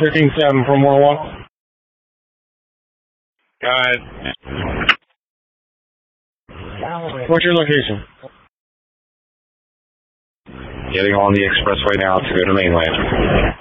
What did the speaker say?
13-7 from Warlock. Got it. What's your location? Getting on the expressway now to go to mainland.